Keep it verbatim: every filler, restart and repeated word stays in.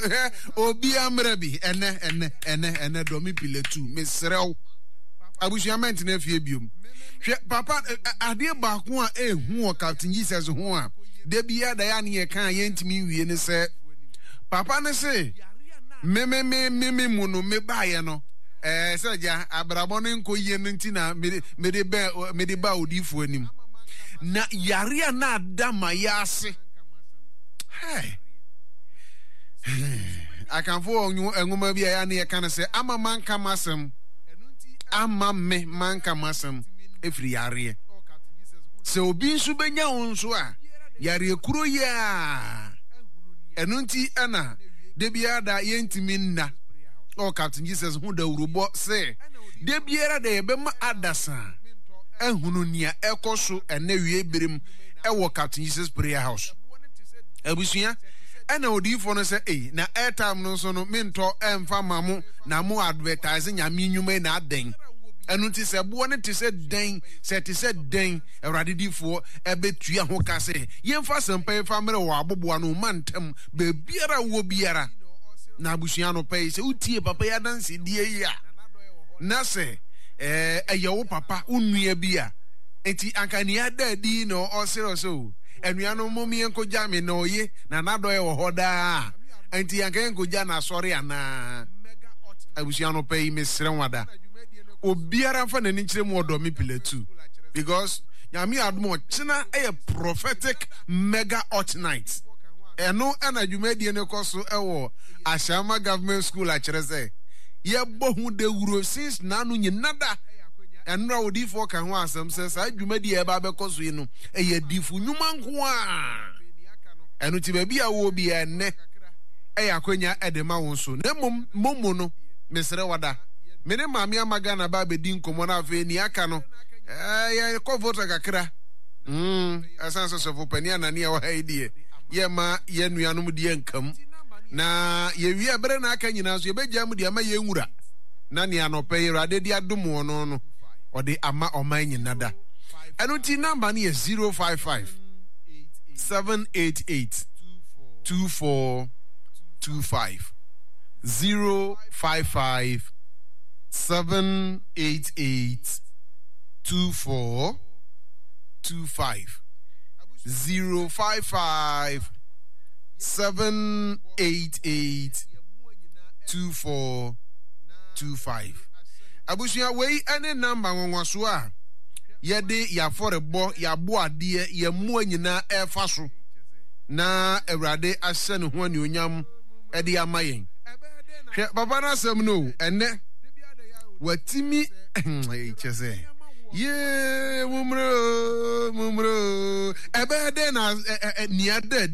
obi amrabi ene ene ene ene domi piletu mesrew abusuament na fie biom hwe papa ade ba ko a ehu o Captain Jesus ho a de bia da ya ne ye kan ye ntimi wie ne se papa ne se me me me me mu no me ba ye no eh se ja abrabo ne nko ye nti na me me de ba me de ba odifo anim na yare na adama ya ase hey akanfo enwuma bia ya ne ye kan se ama man kamasem ama me man kamasem efri yare se obi nso benya wonso a yare kuro ya enunti ana de bia da yentimi nna o Captain Jesus hu da urubo se de bia da yebema adasa ehunu nia ekoso enewie birim ewo Captain Jesus prayer house abusuya ena odifo no se eh na airtime no so no mento emfa mamu na mu advertise nyame nnwuma na aden enu ti se bo ne ti se den se ti se den ewradidifo ebetua ho ka se yemfa sempa fa mere wo aboboa no mantem be biara wo biara na abusua no pay se utie papa ya danse die ya na se eh eyewo papa unua bia enti ankani ada di no osiro so enuano momi enko jame na oye na nado e wo hoda enti anka enko ja na sori ana abusua no pay mesre wada obiara fa na ni kire mu odo mi piletu because nyame admo china a prophetic mega hot night eno ana dwumadi ne koso ewo Ashama Government School a kire se ye bohu de wuro since nanu nyinada enra odifo ka ho asem se sa dwumadi e ba be koso yi no e ye difu nyuma nko a eno ti ba bia wo bia enne e yakonya edema wonso na mom momo no mesre wada mene maami amaga na ba be din komo na afa ni aka no eh ya ko vote kakra mm asanso so fo pani anani e wa haidie ye ma ye nuanom die nkam na ye wi abere na aka nyina so ye begya mu de ama ye nwura na ne anope ye rade de adomo no no ode ama oman nyina da eno ti number ne zero five five seven eight eight two four two five zero five five seven eight eight two four two five zero five five seven eight eight two four two five. Abusuya wei ene number nwanwaso a yede ya forebo ya bo ade ya mu anyina efa so na Awurade ahye ne ho ani onyam ede amayen. Hwe baba na asem no ene watimi chese ye mumro mumro ebe de na niade